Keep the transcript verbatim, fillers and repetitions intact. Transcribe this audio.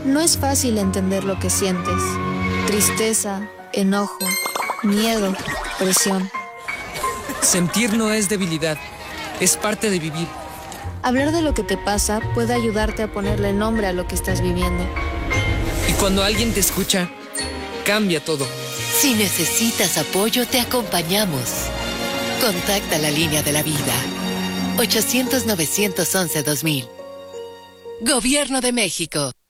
No es fácil entender lo que sientes. Tristeza, enojo, miedo, presión. Sentir no es debilidad, es parte de vivir. Hablar de lo que te pasa puede ayudarte a ponerle nombre a lo que estás viviendo. Y cuando alguien te escucha, cambia todo. Si necesitas apoyo, te acompañamos. Contacta la línea de la vida. ochocientos, novecientos once, dos mil. Gobierno de México.